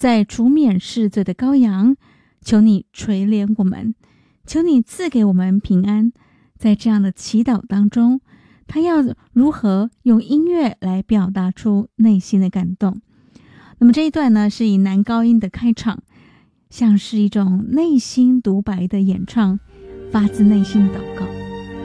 在除免世罪的羔羊，求你垂怜我们，求你赐给我们平安。在这样的祈祷当中，他要如何用音乐来表达出内心的感动？那么这一段呢，是以男高音的开场，像是一种内心独白的演唱，发自内心的祷告。